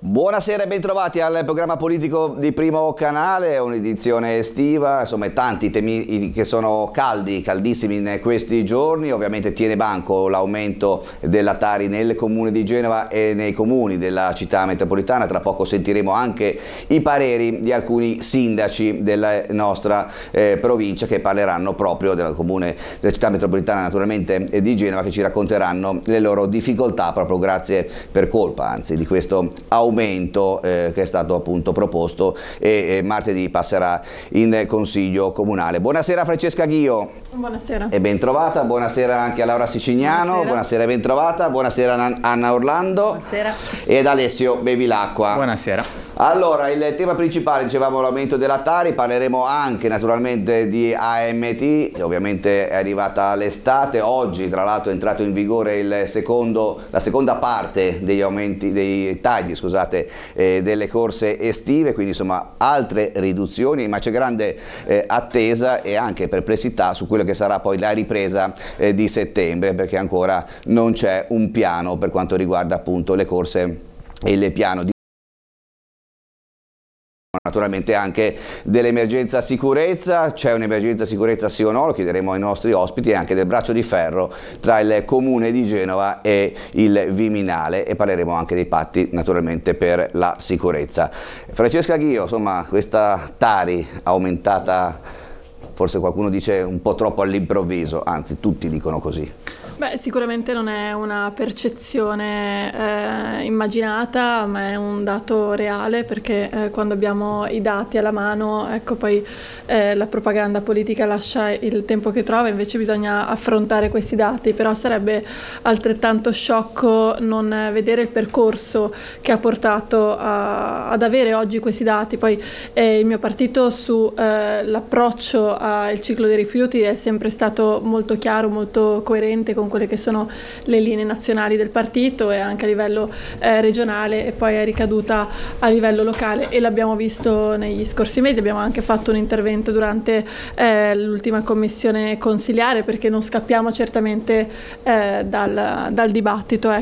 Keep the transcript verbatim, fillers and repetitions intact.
Buonasera e bentrovati al programma politico di Primo Canale, un'edizione estiva, insomma tanti temi che sono caldi, caldissimi in questi giorni. Ovviamente tiene banco l'aumento della Tari nel comune di Genova e nei comuni della città metropolitana. Tra poco sentiremo anche i pareri di alcuni sindaci della nostra eh, provincia che parleranno proprio del comune della città metropolitana, naturalmente di Genova, che ci racconteranno le loro difficoltà proprio grazie, per colpa anzi, di questo aumento Eh, che è stato appunto proposto e, e martedì passerà in consiglio comunale. Buonasera Francesca Ghio. Buonasera. E ben trovata. Buonasera anche a Laura Sicignano. Buonasera, buonasera e ben trovata. Buonasera Anna Orlando. Buonasera. Ed Alessio Bevilacqua. Buonasera. Allora, il tema principale, dicevamo, l'aumento della Tari. Parleremo anche naturalmente di A M T, che ovviamente è arrivata l'estate. Oggi tra l'altro è entrato in vigore il secondo, la seconda parte degli aumenti, dei tagli scusate, eh, delle corse estive, quindi insomma altre riduzioni, ma c'è grande eh, attesa e anche perplessità su quello che sarà poi la ripresa eh, di settembre, perché ancora non c'è un piano per quanto riguarda appunto le corse e il piano di naturalmente anche dell'emergenza sicurezza. C'è un'emergenza sicurezza sì o no? Lo chiederemo ai nostri ospiti, e anche del braccio di ferro tra il comune di Genova e il Viminale, e parleremo anche dei patti naturalmente per la sicurezza. Francesca Ghio, insomma questa Tari aumentata, forse qualcuno dice un po' troppo all'improvviso, anzi tutti dicono così. Beh, sicuramente non è una percezione eh, immaginata, ma è un dato reale, perché eh, quando abbiamo i dati alla mano, ecco, poi eh, la propaganda politica lascia il tempo che trova, invece bisogna affrontare questi dati. Però sarebbe altrettanto sciocco non vedere il percorso che ha portato a, ad avere oggi questi dati. Poi eh, il mio partito su eh, l'approccio al ciclo dei rifiuti è sempre stato molto chiaro, molto coerente con quelle che sono le linee nazionali del partito, e anche a livello eh, regionale, e poi è ricaduta a livello locale, e l'abbiamo visto negli scorsi mesi. Abbiamo anche fatto un intervento durante eh, l'ultima commissione consiliare, perché non scappiamo certamente eh, dal, dal dibattito. Ecco.